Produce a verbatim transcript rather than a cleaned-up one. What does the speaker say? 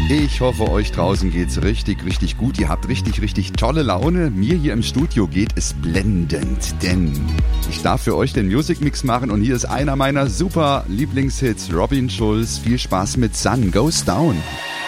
Ich hoffe, euch draußen geht's richtig, richtig gut. Ihr habt richtig, richtig tolle Laune. Mir hier im Studio geht es blendend, denn ich darf für euch den Music Mix machen und hier ist einer meiner super Lieblingshits, Robin Schulz. Viel Spaß mit Sun Goes Down.